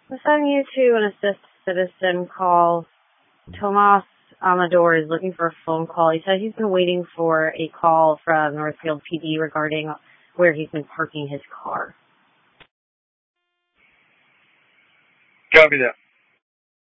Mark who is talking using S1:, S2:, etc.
S1: I'm sending you to an assist citizen call. Tomas Amador is looking for a phone call. He said he's been waiting for a call from Northfield PD regarding where he's been parking his car.
S2: Copy that.